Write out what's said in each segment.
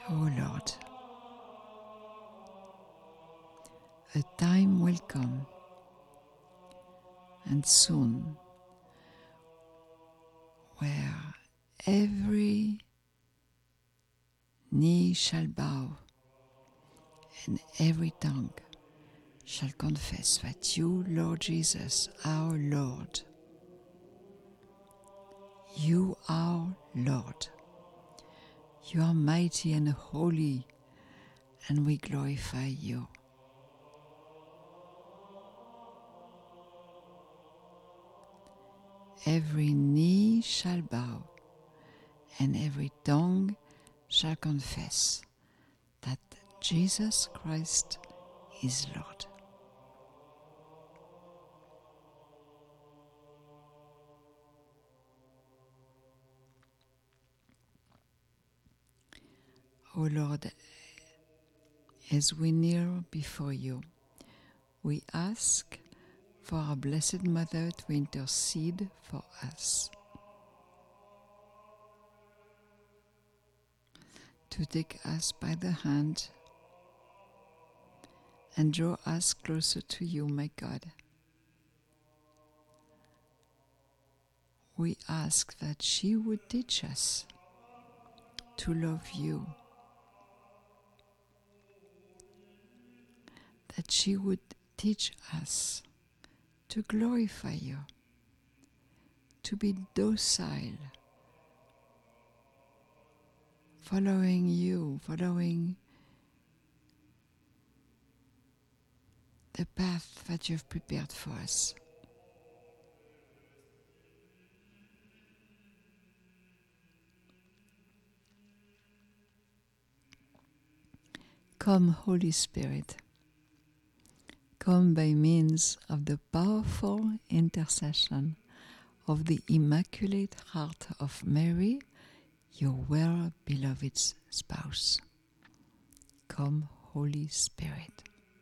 Oh Lord, a time will come, and soon, where every knee shall bow and every tongue shall confess that you, Lord Jesus, our Lord, you are Lord. You are mighty and holy, and we glorify you. Every knee shall bow, and every tongue shall confess that Jesus Christ is Lord. O Lord, as we kneel before you, we ask for our Blessed Mother to intercede for us, to take us by the hand and draw us closer to you, my God. We ask that she would teach us to love you, that she would teach us to glorify you, to be docile, following you, following the path that you've prepared for us. Come, Holy Spirit, come by means of the powerful intercession of the Immaculate Heart of Mary, your well-beloved spouse. Come, Holy Spirit.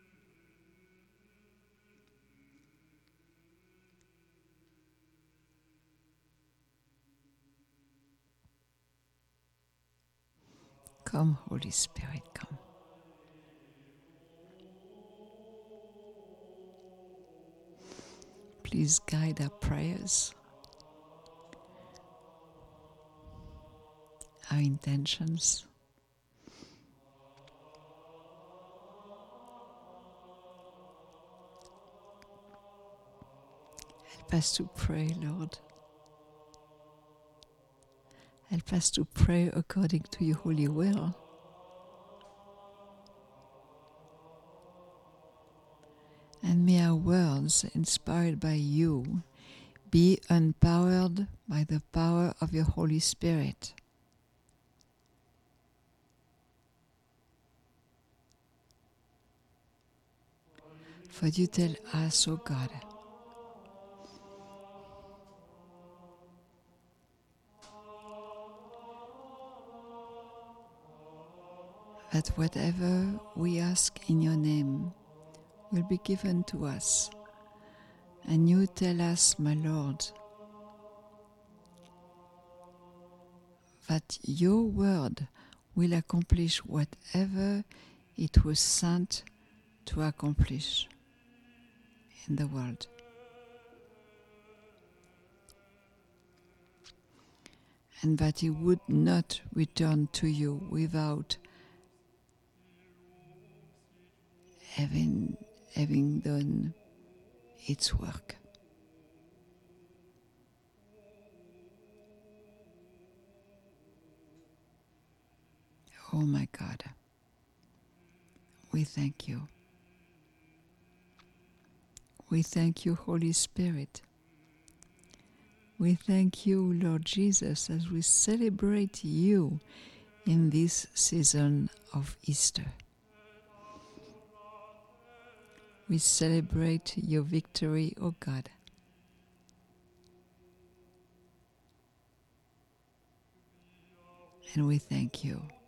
Come, Holy Spirit, come. Please guide our prayers, our intentions. Help us to pray, Lord. Help us to pray according to your holy will. And may our words, inspired by you, be empowered by the power of your Holy Spirit. For you tell us, O God, that whatever we ask in your name will be given to us. And you tell us, my Lord, that your word will accomplish whatever it was sent to accomplish in the world. And that it would not return to you without having done its work. Oh my God, we thank you. We thank you, Holy Spirit. We thank you, Lord Jesus, as we celebrate you in this season of Easter. We celebrate your victory, O God. And we thank you.